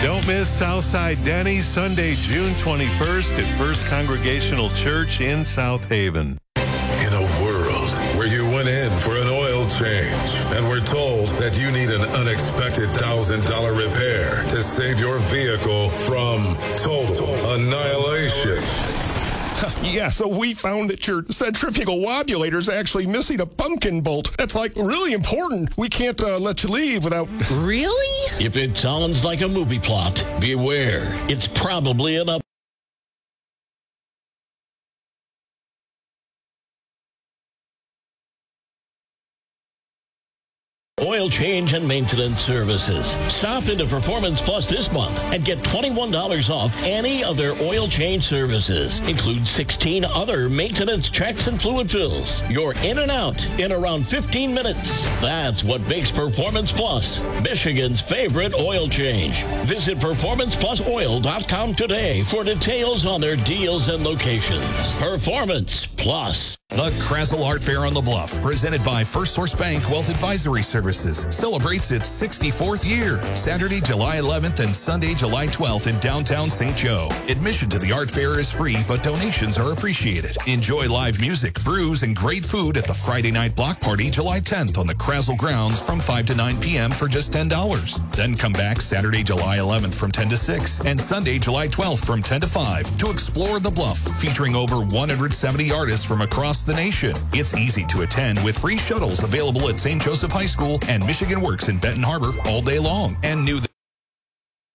Don't miss Southside Denny's Sunday, June 21st at First Congregational Church in South Haven. In a world where you went in for an oil change and were told that you need an unexpected $1,000 repair to save your vehicle from total annihilation. Yeah, so we found that your centrifugal wobulator is actually missing a pumpkin bolt. That's like really important. We can't let you leave without... Really? If it sounds like a movie plot, beware. It's probably an up. Oil change and maintenance services. Stop into Performance Plus this month and get $21 off any of their oil change services. Includes 16 other maintenance checks and fluid fills. You're in and out in around 15 minutes. That's what makes Performance Plus Michigan's favorite oil change. Visit PerformancePlusOil.com today for details on their deals and locations. Performance Plus. The Krasel Art Fair on the Bluff, presented by First Source Bank Wealth Advisory Services, celebrates its 64th year. Saturday, July 11th and Sunday, July 12th in downtown St. Joe. Admission to the art fair is free, but donations are appreciated. Enjoy live music, brews, and great food at the Friday night block party, July 10th on the Krasel grounds from 5 to 9 p.m. for just $10. Then come back Saturday, July 11th from 10 to 6 and Sunday, July 12th from 10 to 5 to explore the Bluff, featuring over 170 artists from across the nation. It's easy to attend with free shuttles available at St. Joseph High School and Michigan Works in Benton Harbor all day long. And new